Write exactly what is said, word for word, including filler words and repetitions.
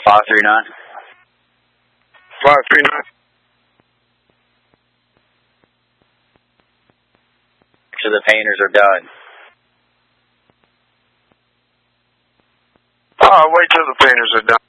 five three nine. five three nine. So the painters are done. Oh, wait till the painters are done.